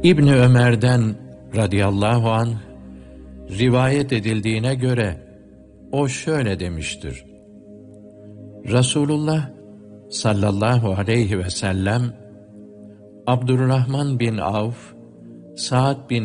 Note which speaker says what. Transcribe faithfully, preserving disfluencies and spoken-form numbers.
Speaker 1: İbni Ömer'den radıyallahu anh rivayet edildiğine göre o şöyle demiştir: Resulullah sallallahu aleyhi ve sellem Abdurrahman bin Avf, Sa'd bin